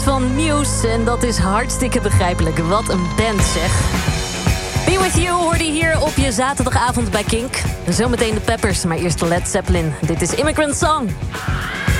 van Muse. En dat is hartstikke begrijpelijk. Wat een band, zeg. Be With You hoorde je hier op je zaterdagavond bij Kink. Zometeen de Peppers, maar eerst Led Zeppelin. Dit is Immigrant Song.